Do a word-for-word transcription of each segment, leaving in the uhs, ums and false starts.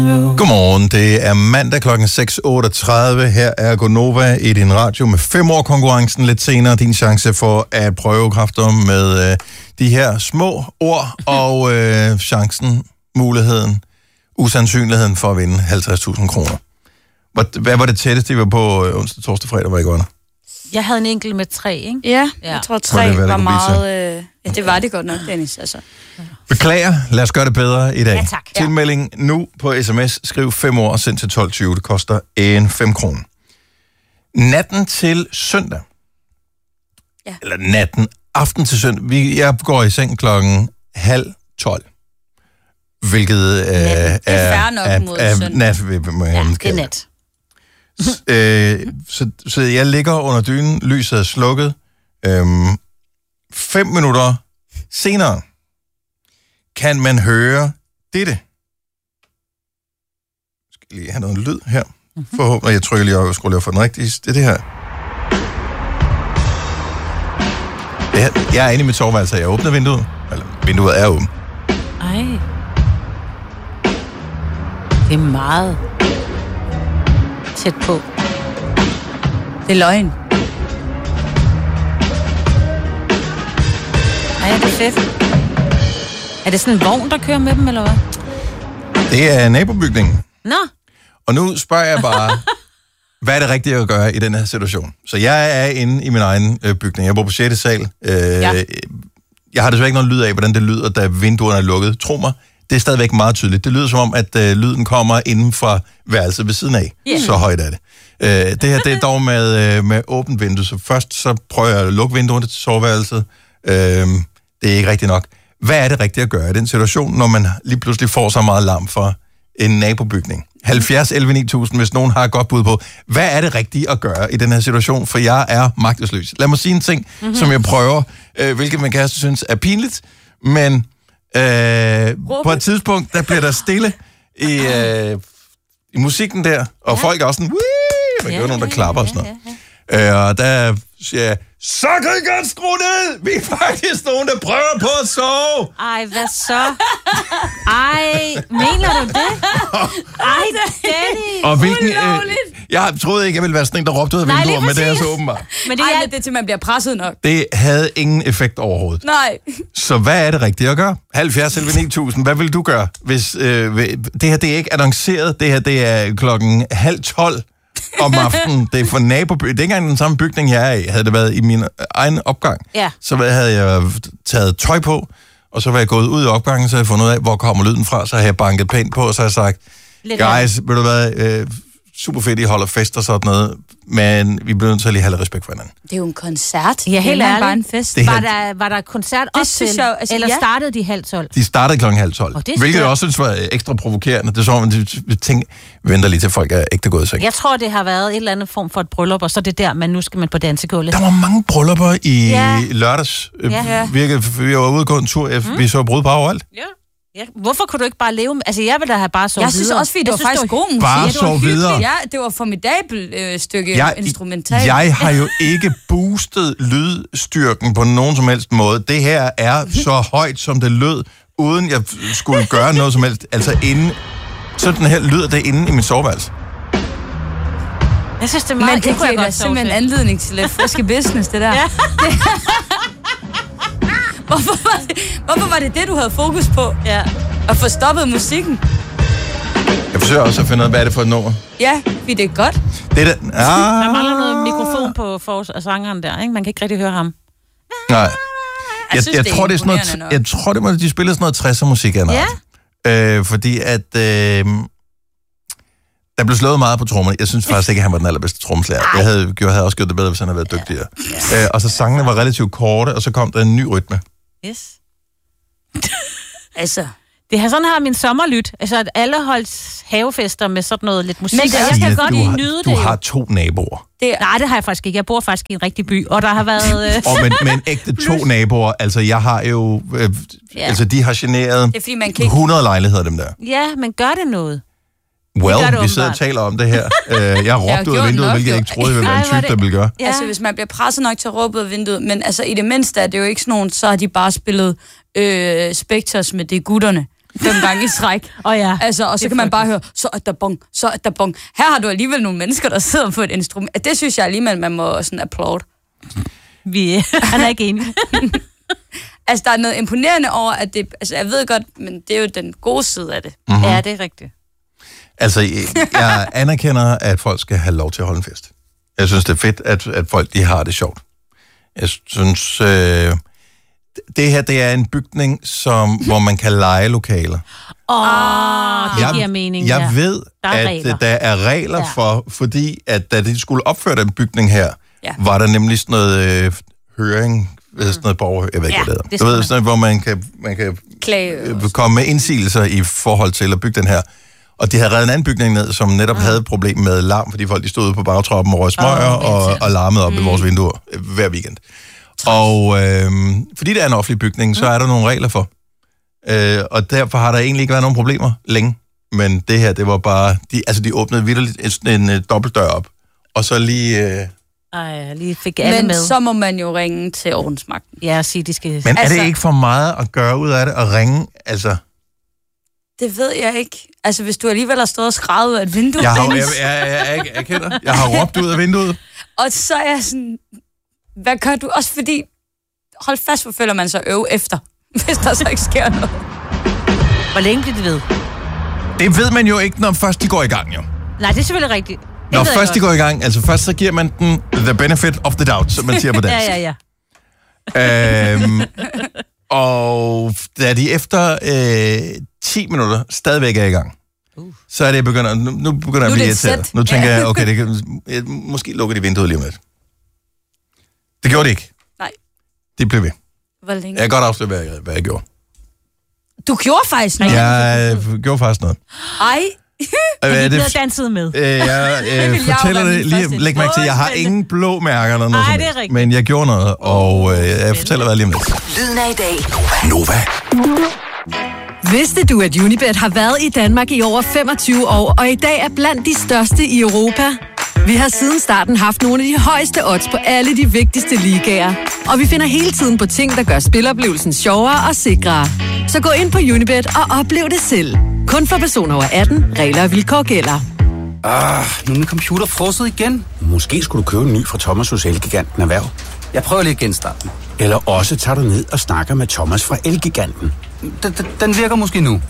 Godmorgen, det er mandag klokken seks otteogtredive. Her er Gonova i din radio med fem år konkurrencen. Lidt senere din chance for at prøve kræfter med øh, de her små ord og øh, chancen, muligheden, usandsynligheden for at vinde halvtreds tusind kroner. Hvad var det tætteste, I var på øh, onsdag, torsdag, fredag, var I godt? Jeg havde en enkelt med tre, ikke? Ja, ja. Jeg tror tre det, var, var meget... Øh, ja, det var det godt nok, Dennis. Altså. Beklager, lad os gøre det bedre i dag. Ja, tak. Tilmelding nu på sms. Skriv fem år og send til tolv tyve. Det koster en fem kroner. Natten til søndag. Ja. Eller natten, aften til søndag. Vi, jeg går i seng klokken halv tolv. Hvilket øh, er, er fair nok mod er, søndag. Nat, må jeg Ja, kalde det er nat. øh, så, så jeg ligger under dynen, lyset er slukket. Øhm, fem minutter senere kan man høre dette. Jeg skal lige have noget lyd her. Mm-hmm. Forhåbentlig, jeg trykker lige op og skruer lige for den rigtige. Det er det her. Det her. Jeg er inde i mit soveværelse, jeg åbner vinduet. Eller vinduet er åbent. Ej. Det er meget tæt på. Det er løgn. Ej, det er fedt. Er det sådan en vogn, der kører med dem, eller hvad? Det er nabobygningen. Nå. Og nu spørger jeg bare, hvad er det rigtige at gøre i den her situation? Så jeg er inde i min egen øh, bygning. Jeg bor på sjette sal. Øh, ja. Jeg har desværre ikke nogen lyd af, hvordan det lyder, da vinduerne er lukket. Tro mig, det er stadigvæk meget tydeligt. Det lyder som om, at øh, lyden kommer inden fra værelset ved siden af. Yeah. Så højt er det. Øh, det her, det er dog med, øh, med åbent vindue. Så først så prøver jeg at lukke vinduerne til soveværelset. Øh, det er ikke rigtigt nok. Hvad er det rigtigt at gøre i den situation, når man lige pludselig får så meget larm fra en nabobygning? halvfjerds elleve ni tusind, hvis nogen har et godt bud på, hvad er det rigtigt at gøre i den her situation? For jeg er magtesløs. Lad mig sige en ting, mm-hmm. som jeg prøver, øh, hvilket man kan synes er pinligt, men øh, på et tidspunkt, der bliver der stille i, øh, i musikken der, og ja. Folk er også sådan, Wii! Man kan ja, nogen, der klapper og sådan noget. Ja, ja, ja. Øh, og der siger jeg, så kan I godt skrue ned! Vi er faktisk nogen, der prøver på at sove! Ej, hvad så? Ej, mener du det? Ej, Danny! Og hvilken, øh, jeg troede ikke, jeg ville være sådan en, der råbte ud af vinduet, men det er så åbenbart. Men det er, Ej, det er til, man bliver presset nok. Det havde ingen effekt overhovedet. Nej. Så hvad er det rigtige at gøre? halvfjerds elleve ni tusind, hvad vil du gøre? Hvis, øh, det her, det er ikke annonceret. Det her, det er klokken halv tolv om aftenen. Det er for nabobygning. Det er ikke engang den samme bygning, jeg er i. Havde det været i min egen opgang, ja. Så havde jeg taget tøj på, og så var jeg gået ud i opgangen, så havde jeg fundet ud af, hvor kommer lyden fra, så havde jeg banket pænt på, og så havde jeg sagt, lidt guys, ved du hvad, øh, super fedt, I holder fest og sådan noget, men vi bliver nødt til at lige have lidt respekt for hinanden. Det er jo en koncert. Ja, helt ærligt. Bare en fest. Var der, var der koncert op til, jeg, altså, eller ja. Startede de halv tolv? De startede klokken halv tolv, oh, hvilket jeg også synes var ekstra provokerende. Det er sådan, at man tænker, venter lige til folk er ægte gået i seng. Jeg tror, det har været et eller andet form for et bryllup, og så er det der, men nu skal man på dansegulvet. Der var mange bryllupper i ja. lørdags. Ja. Vi, vi var ude og gå en tur, mm. vi så brud på overalt. Ja. Ja. Hvorfor kunne du ikke bare leve med... Altså, jeg ville da have bare sovet videre. Jeg synes også, fordi det var faktisk god musik. Bare ja, sove videre. Ja, det var et formidabelt øh, stykke jeg, instrumental. Jeg har jo ikke boostet lydstyrken på nogen som helst måde. Det her er så højt, som det lød, uden jeg skulle gøre noget som helst. Altså, inden... Sådan her lyder det inde i mit soveværelse. Jeg synes, det er meget... Men det, det kunne jeg simpelthen en anledning til lidt friske business, det der. Ja. Hvorfor var, det, hvorfor var det det, du havde fokus på? Ja. At få stoppet musikken? Jeg forsøger også at finde ud af, hvad er det for et nummer. Ja, fordi det er godt. Det er det. Ah. Der mangler noget mikrofon på for sangeren der, ikke? Man kan ikke rigtig høre ham. Nej. Jeg, jeg, synes, jeg, det tror, det er sådan noget, jeg tror, det var, de spillede sådan noget tresser musik af noget. Ja. Øh, fordi at... Øh, der blev slået meget på trommerne. Jeg synes faktisk ikke, at han var den allerbedste trommeslager. Jeg havde, jeg havde også gjort det bedre, hvis han havde været dygtigere. Ja. Øh, og så sangene var relativt korte, og så kom der en ny rytme. Yes. altså... Det har sådan her min sommerlyt. Altså, at alle holdt havefester med sådan noget lidt musik. Men det, jeg kan godt du har, nyde du det. Du har to naboer. Det, nej, det har jeg faktisk ikke. Jeg bor faktisk i en rigtig by, og der har været... Øh... oh, men, men ægte to naboer. Altså, jeg har jo... Øh, ja. Altså, de har generet hundrede lejligheder, dem der. Ja, men gør det noget? Well, det vi sidder og taler om det her. Uh, jeg råbte ud af vinduet, hvilket jeg ikke troede, ville være en type, der ville gøre. Ja. Altså, hvis man bliver presset nok til at råbe ud af vinduet, men altså, i det mindste er det jo ikke sådan nogen, så har de bare spillet øh, Spectres med det gutterne. fem gange i træk. Oh, ja. Altså, og så kan man bare høre, så er der bong, så er der bong. Her har du alligevel nogle mennesker, der sidder på et instrument. Det synes jeg alligevel, man må sådan applaud. Vi, han er ikke enig. Altså, der er noget imponerende over, at det... Altså, jeg ved godt, men det er jo den gode side af det. Mm-hmm. Ja, det er rigtigt. Altså, jeg anerkender, at folk skal have lov til at holde en fest. Jeg synes, det er fedt, at, at folk de har det sjovt. Jeg synes, øh, det her det er en bygning, som, hvor man kan leje lokaler. Åh, oh, det jeg, giver mening. Jeg ja. ved, der er at regler. der er regler ja. for, fordi at da de skulle opføre den bygning her, ja. var der nemlig sådan noget øh, høring, mm. sådan noget borger, jeg ved ikke, ja, hvad det er. Du ved, sådan noget, hvor man kan, man kan Klage. komme med indsigelser i forhold til at bygge den her. Og de havde reddet en anden bygning ned, som netop mm. havde problem med larm, fordi folk de stod på bagtroppen og røg smøger oh, og, og larmede op mm. i vores vinduer øh, hver weekend. Og øh, fordi det er en offentlig bygning, så er der nogle regler for. Øh, og derfor har der egentlig ikke været nogen problemer længe. Men det her, det var bare... De, altså, de åbnede vitterligt en, en, en dobbeltdør op. Og så lige... Øh... Ej, lige fik alle Men med. så må man jo ringe til ordensmagten. Ja, og sige, de skal... Men er altså... det ikke for meget at gøre ud af det og ringe? Altså... Det ved jeg ikke. Altså, hvis du alligevel har stået og skrevet ud af et vindue, jeg, har, jeg, jeg, jeg, jeg, jeg kender. Jeg har råbt ud af vinduet. Og så er jeg sådan... Hvad gør du? Også fordi... Hold fast, hvor føler man sig øve efter, hvis der så ikke sker noget. Hvor længe bliver det ved? Det ved man jo ikke, når først de går i gang, jo. Nej, det er selvfølgelig rigtigt. Det når først de går i gang, altså først så giver man den the benefit of the doubt, som man siger på dansk. ja, ja, ja. Øhm, og da de efter øh, ti minutter stadigvæk er i gang, uh. så er det begynder, nu, nu begynder jeg at blive irriteret. Nu tænker ja. jeg, okay, det kan, jeg, måske lukker de vinduet lige om lidt. Det gjorde de ikke. Nej. Det blev ved. Hvor længe? Jeg kan godt afsløre, hvad jeg, hvad jeg gjorde. Du gjorde faktisk noget? Jeg gjorde faktisk noget. Ej. Jeg gik ned og dansede med. Øh, jeg øh, det fortæller det lige. Læg mærke til, jeg har ingen blå mærker eller noget. Nej, det er rigtigt. Men jeg gjorde noget, og øh, jeg fortæller hvad lige om lidt. Lyden af i dag. Nova. Vidste du, at Unibet har været i Danmark i over femogtyve år, og i dag er blandt de største i Europa? Vi har siden starten haft nogle af de højeste odds på alle de vigtigste ligaer. Og vi finder hele tiden på ting, der gør spiloplevelsen sjovere og sikrere. Så gå ind på Unibet og oplev det selv. Kun for personer over atten. Regler og vilkår gælder. Ah, nu er min computer frosset igen. Måske skulle du købe en ny fra Thomas hos Elgiganten Erhverv. Jeg prøver lige at genstarte den. Eller også tager du ned og snakker med Thomas fra Elgiganten. Den, den, den virker måske nu.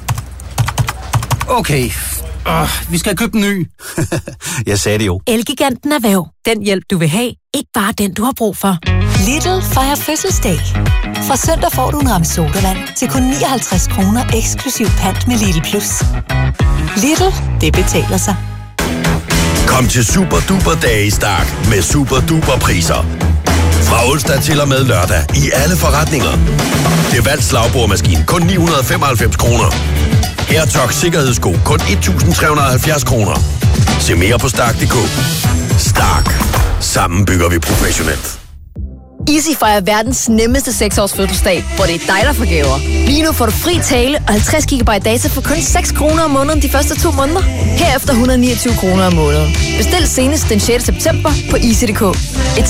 Okay. Uh, vi skal have købt en ny. Jeg sagde det jo. Elgiganten Erhverv. Den hjælp, du vil have. Ikke bare den, du har brug for. Lidl fejrer fødselsdag. Fra søndag får du en ramme sodavand til kun nioghalvtreds kroner eksklusiv pant med Lidl Plus. Lidl, det betaler sig. Kom til Super Duper Dag i Stark med Super Duper priser. Fra onsdag til og med lørdag i alle forretninger. Det valgt slagbordmaskine kun ni hundrede og femoghalvfems kroner. AirTox sikkerhedssko kun et tusind tre hundrede og halvfjerds kroner. Se mere på Stark punktum d k. Stark. Sammen bygger vi professionelt. Easy fejrer verdens nemmeste seks års fødselsdag, hvor det er dig, der får gaver. Lige nu får du fri tale og halvtreds gigabyte data for kun seks kroner om måneden de første to måneder. Herefter et hundrede og niogtyve kroner om måneden. Bestil senest den sjette september på easy punktum d k. Et